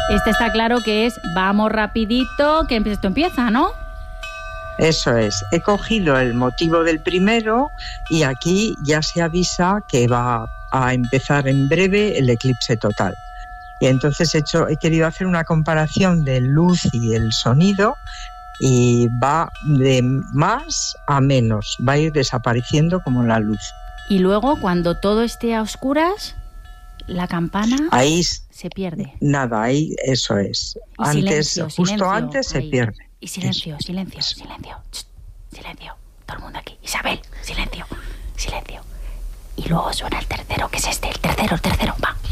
Este está claro que es vamos rapidito, que esto empieza, ¿no? Eso es. He cogido el motivo del primero y aquí ya se avisa que va a empezar en breve el eclipse total. Y entonces he querido hacer una comparación de luz y el sonido y va de más a menos, va a ir desapareciendo como la luz. Y luego, cuando todo esté a oscuras, la campana ahí se pierde. Nada, ahí eso es. Y antes, silencio, justo silencio, antes se ahí. pierde. Y silencio, eso. silencio, silencio. Shh, silencio. Todo el mundo aquí. Isabel, silencio, silencio. Y luego suena el tercero, que es este, el tercero. Va.